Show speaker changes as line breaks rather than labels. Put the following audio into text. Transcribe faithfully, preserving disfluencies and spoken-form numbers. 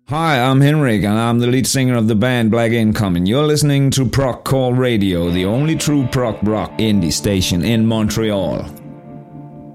Hi, I'm Henrik, and I'm the lead singer of the band Black Income, and you're listening to Proc Call Radio, the only true prog rock indie station in Montreal.